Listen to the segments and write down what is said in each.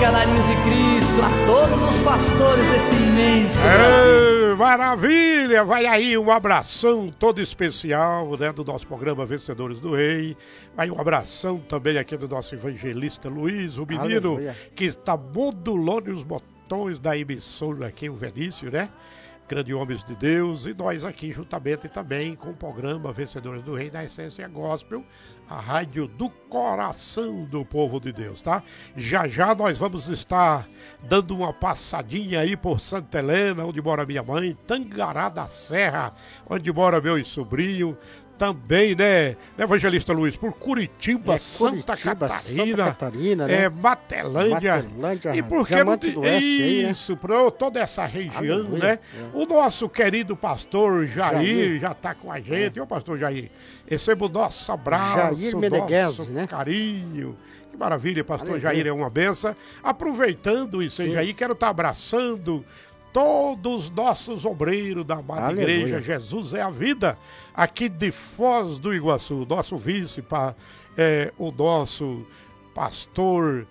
canarinhos de Cristo, a todos os pastores desse imenso Brasil. Maravilha! Vai aí um abração todo especial, né, do nosso programa Vencedores do Rei. Vai um abração também aqui do nosso evangelista Luiz, o menino que está modulando os botões da emissora aqui, o Venício, né? Grande Homens de Deus, e nós aqui juntamente também com o programa Vencedores do Rei da Essência Gospel, a rádio do coração do povo de Deus, tá? Já já nós vamos estar dando uma passadinha aí por Santa Helena, onde mora minha mãe, Tangará da Serra, onde mora meu sobrinho, também, né, Evangelista Luiz, por Curitiba, Santa Catarina, né? Matelândia, e por que não isso, para toda essa região, né? O nosso querido pastor Jair já está com a gente, o pastor Jair, receba o nosso abraço, nosso carinho. Que maravilha, pastor Jair é uma benção. Aproveitando isso aí, Jair, quero estar abraçando todos os nossos obreiros da amada igreja Jesus é a Vida, aqui de Foz do Iguaçu, nosso vice, o nosso pastor,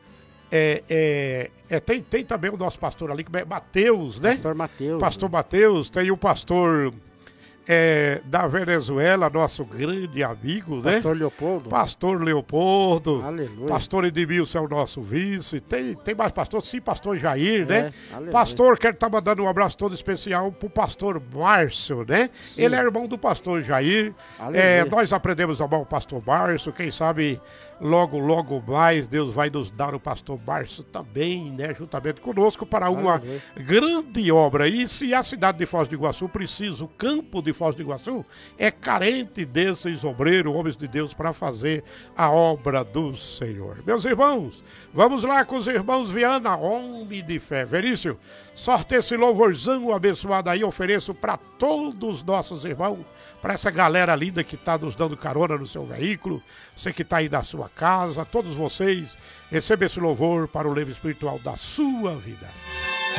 tem também o nosso pastor ali, que é Mateus, né? Pastor Mateus, tem o pastor da Venezuela, nosso grande amigo, né? Pastor Leopoldo. Aleluia. Pastor Edmilson é o nosso vice. Tem mais pastor? Sim, pastor Jair, né? Aleluia. Pastor, quero estar mandando um abraço todo especial pro pastor Márcio, né? Sim. Ele é irmão do pastor Jair. Nós aprendemos a amar o pastor Márcio, quem sabe logo mais Deus vai nos dar o pastor Márcio também, né? Juntamente conosco para uma grande obra. E se a cidade de Foz do Iguaçu precisa, o campo de Foz do Iguaçu é carente desses obreiros, homens de Deus, para fazer a obra do Senhor. Meus irmãos, vamos lá com os irmãos Viana, homem de fé. Verício, sorte esse louvorzão abençoado aí, ofereço para todos os nossos irmãos, para essa galera linda que está nos dando carona no seu veículo, você que está aí na sua casa, todos vocês, receba esse louvor para o leve espiritual da sua vida.